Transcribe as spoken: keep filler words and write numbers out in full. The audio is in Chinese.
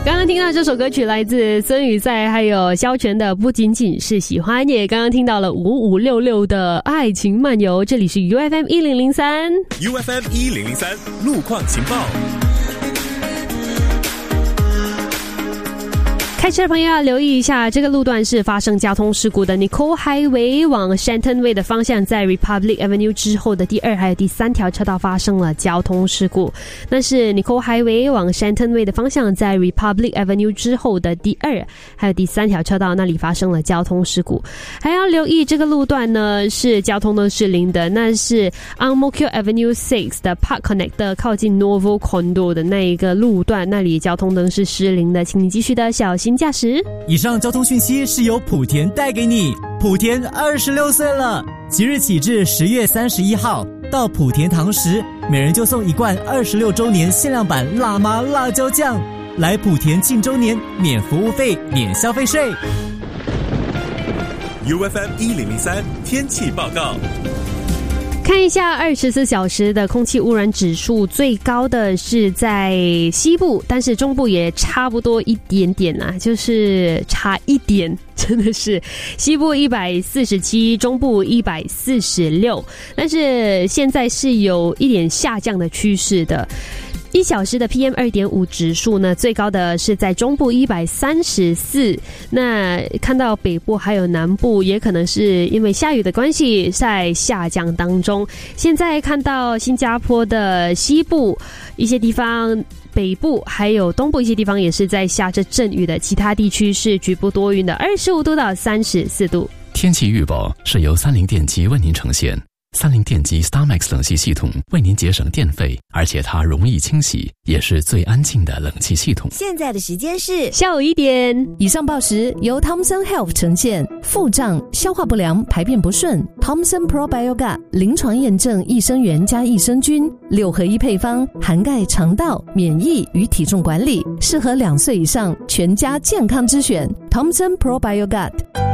刚刚听到这首歌曲来自孙宇赛还有萧全的不仅仅是喜欢，也刚刚听到了五五六六的爱情漫游。这里是 U F M 一零零三 U F M 一零零三路况情报。 开车的朋友要留意一下，这个路段是发生交通事故的 Nicole Highway 往 Shenton Way 的方向，在 Republic Avenue 之后的第二还有第三条车道发生了交通事故。那是 Nicole Highway 往 Shenton Way 的方向，在 Republic Avenue 之后的第二还有第三条车道那里发生了交通事故。还要留意这个路段呢是交通灯失灵的，那是 Ang Mo Kio Avenue 六的 Park Connector 靠近 Novo Condo 的那一个路段，那里交通灯是失灵的，请你继续的小心驾驶。 以上交通讯息是由莆田带给你。莆田二十六岁了，即日起至十月三十一号，到莆田堂食，每人就送一罐二十六周年限量版辣妈辣椒酱。来莆田庆周年，免服务费，免消费税。 U F M 一零零三天气报告。 看一下二十四小时的空气污染指数，最高的是在西部，但是中部也差不多一点点啊，就是差一点，真的是西部一百四十七，中部一百四十六，但是现在是有一点下降的趋势的。一小时的 P M 二点五 指数呢，最高的是在中部一百三十四，那看到北部还有南部也可能是因为下雨的关系在下降当中。现在看到新加坡的西部一些地方，北部还有东部一些地方也是在下着阵雨的，其他地区是局部多云的，二十五度到三十四度。 天气预报是由三菱电机为您呈现。三菱电机 StarMax 冷气系统为您节省电费，而且它容易清洗，也是最安静的冷气系统。 现在的时间是下午一点。 以上报时由 Thomson Health 呈现。腹胀、消化不良、排便不顺 Thomson Probiogat 临床验证益生元加益生菌六合一配方，涵盖肠道、免疫与体重管理，适合两岁以上全家健康之选 Thomson Probiogat。